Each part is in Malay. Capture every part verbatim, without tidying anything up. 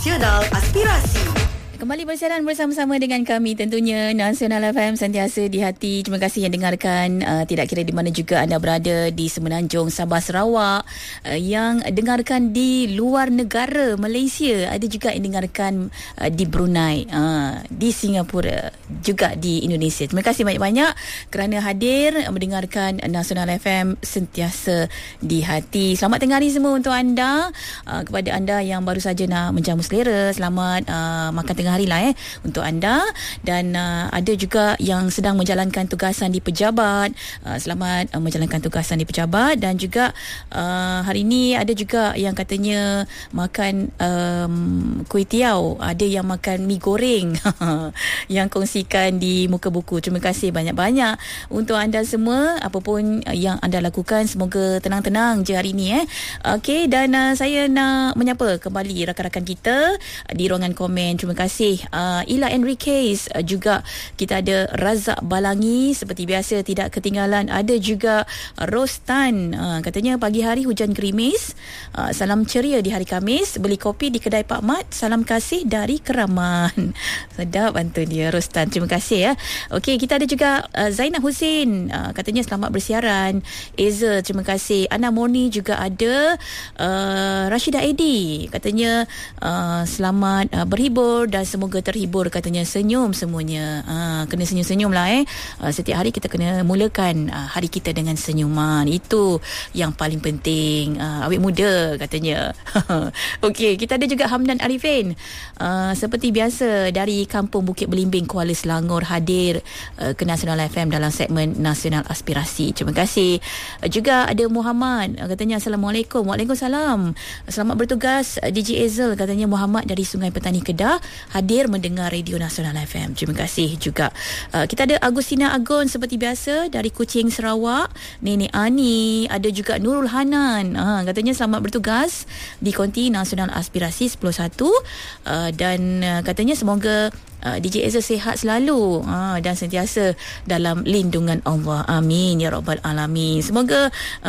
Nasional Aspirasi. Kembali bersiaran bersama-sama dengan kami tentunya Nasional F M sentiasa di hati. Terima kasih yang dengarkan uh, tidak kira di mana juga anda berada, di Semenanjung, Sabah, Sarawak, uh, yang dengarkan di luar negara, Malaysia, ada juga yang dengarkan uh, di Brunei, uh, di Singapura, juga di Indonesia. Terima kasih banyak-banyak kerana hadir mendengarkan Nasional F M sentiasa di hati. Selamat tengah hari semua untuk anda. Uh, kepada anda yang baru saja nak menjamu selera, selamat uh, makan tengah hari lah eh untuk anda. Dan uh, ada juga yang sedang menjalankan tugasan di pejabat, uh, selamat uh, menjalankan tugasan di pejabat. Dan juga uh, hari ini ada juga yang katanya makan um, kuih tiaw, ada yang makan mi goreng yang kongsikan di muka buku. Terima kasih banyak-banyak untuk anda semua, apapun yang anda lakukan, semoga tenang-tenang je hari ini eh. Okey, dan uh, saya nak menyapa kembali rakan-rakan kita di ruangan komen. Terima kasih Uh, Ila Enriquez, uh, juga kita ada Razak Balangi, seperti biasa tidak ketinggalan. Ada juga uh, Rostan, uh, katanya pagi hari hujan gerimis, uh, salam ceria di hari Khamis, beli kopi di kedai Pak Mat, salam kasih dari Keraman. Sedap bantu dia Rostan, terima kasih ya. Okey, kita ada juga uh, Zainab Hussein, uh, katanya selamat bersiaran. Eza, terima kasih. Ana Moni juga ada. uh, Rashida Edi katanya uh, selamat uh, berhibur dan semoga terhibur, katanya senyum semuanya. Ha, kena senyum-senyum lah eh. Ha, setiap hari kita kena mulakan ha, hari kita dengan senyuman. Itu yang paling penting. Ha, awet muda katanya. Okey, kita ada juga Hamdan Arifin. Ha, seperti biasa dari Kampung Bukit Belimbing, Kuala Selangor, hadir uh, ke Nasional F M dalam segmen Nasional Aspirasi. Terima kasih. Uh, juga ada Muhammad, uh, katanya Assalamualaikum. Waalaikumsalam. Selamat bertugas uh, D J Ezel, katanya Muhammad dari Sungai Petani Kedah, hadir mendengar Radio Nasional F M. Terima kasih juga. Uh, kita ada Agustina Agon seperti biasa dari Kuching, Sarawak. Nenek Ani, ada juga Nurul Hanan. Uh, katanya selamat bertugas di Konti Nasional Aspirasi sepuluh satu. Uh, dan uh, katanya semoga Uh, D J Ezra sihat selalu uh, dan sentiasa dalam lindungan Allah. Amin ya rabbal alamin. Semoga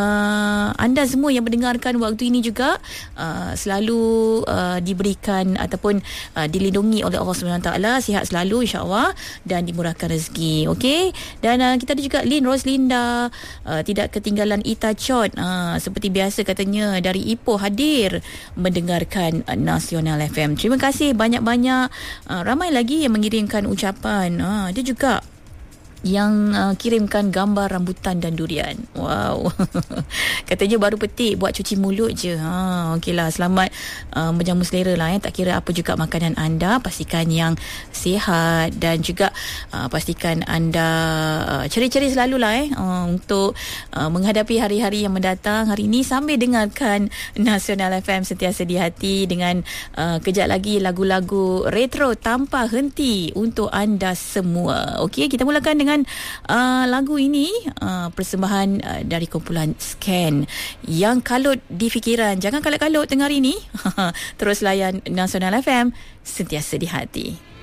uh, anda semua yang mendengarkan waktu ini juga uh, selalu uh, diberikan ataupun uh, dilindungi oleh Allah Subhanahu Wa Taala, sihat selalu insya-Allah dan dimurahkan rezeki. Okey. Dan uh, kita ada juga Lin Roslinda, uh, tidak ketinggalan Ita Chot, uh, seperti biasa katanya dari Ipoh, hadir mendengarkan uh, Nasional F M. Terima kasih banyak-banyak. Uh, ramai lagi yang mengirimkan ucapan. Ha, dia juga yang uh, kirimkan gambar rambutan dan durian. Wow. Katanya baru petik, buat cuci mulut je. Ha, okeylah, selamat uh, menjamu selera lah eh. Tak kira apa juga makanan anda, pastikan yang sihat dan juga uh, pastikan anda uh, ceri-ceri selalulah eh uh, untuk uh, menghadapi hari-hari yang mendatang. Hari ini sambil dengarkan Nasional F M sentiasa di hati dengan uh, kejap lagi lagu-lagu retro tanpa henti untuk anda semua. Okey, kita mulakan dengan Uh, lagu ini, uh, persembahan uh, dari kumpulan Scan yang kalut di fikiran. Jangan kalut-kalut tengah hari ini. Terus layan Nasional F M sentiasa di hati.